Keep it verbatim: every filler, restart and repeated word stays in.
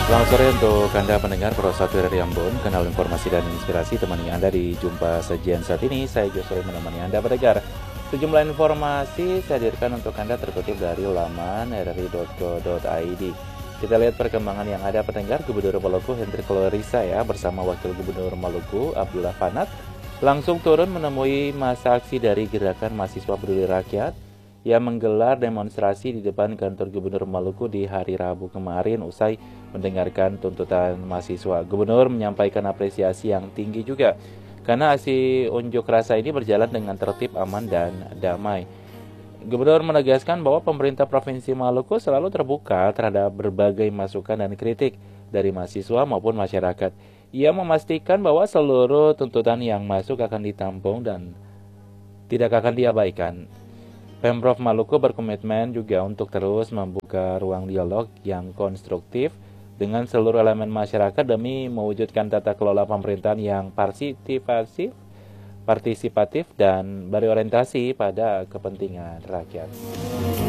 Selamat sore untuk Anda pendengar Pro satu dari Ambon, kanal informasi dan inspirasi temani Anda di Jumpa Sajian saat ini. Saya Joshua menemani Anda pendengar. Sejumlah informasi saya hadirkan untuk Anda terkutip dari laman r r i dot co dot i d. Kita lihat perkembangan yang ada pendengar. Gubernur Maluku Hendrik Lorisa ya bersama Wakil Gubernur Maluku Abdullah Fanat langsung turun menemui masa aksi dari Gerakan Mahasiswa Peduli Rakyat yang menggelar demonstrasi di depan kantor Gubernur Maluku di hari Rabu kemarin usai mendengarkan tuntutan mahasiswa. Gubernur menyampaikan apresiasi yang tinggi juga karena aksi unjuk rasa ini berjalan dengan tertib, aman, dan damai. Gubernur menegaskan bahwa pemerintah Provinsi Maluku selalu terbuka terhadap berbagai masukan dan kritik dari mahasiswa maupun masyarakat. Ia memastikan bahwa seluruh tuntutan yang masuk akan ditampung dan tidak akan diabaikan. Pemprov Maluku berkomitmen juga untuk terus membuka ruang dialog yang konstruktif dengan seluruh elemen masyarakat demi mewujudkan tata kelola pemerintahan yang partisipatif, partisipatif dan berorientasi pada kepentingan rakyat.